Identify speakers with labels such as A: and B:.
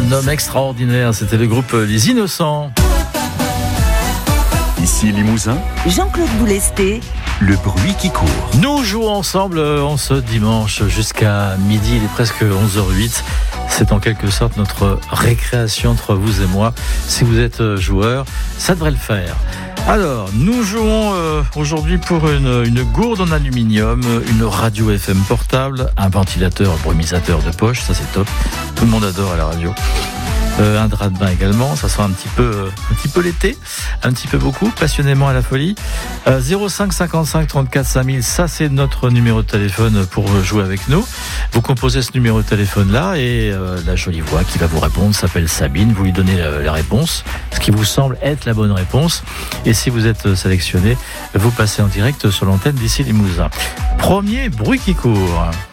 A: Un homme extraordinaire, c'était le groupe Les Innocents.
B: Ici Limousin,
C: Jean-Claude Boulesté,
B: le bruit qui court.
A: Nous jouons ensemble en ce dimanche jusqu'à midi, il est presque 11h08. C'est en quelque sorte notre récréation entre vous et moi. Si vous êtes joueur, ça devrait le faire. Alors, nous jouons aujourd'hui pour une gourde en aluminium, une radio FM portable, un ventilateur brumisateur de poche, ça c'est top. Tout le monde adore à la radio. Un drap de bain également, ça sent un petit peu l'été, un petit peu beaucoup, passionnément à la folie. 05 55 34 5000, ça c'est notre numéro de téléphone pour jouer avec nous. Vous composez ce numéro de téléphone là et la jolie voix qui va vous répondre s'appelle Sabine. Vous lui donnez la réponse, ce qui vous semble être la bonne réponse. Et si vous êtes sélectionné, vous passez en direct sur l'antenne d'ici Limousin. Premier bruit qui court.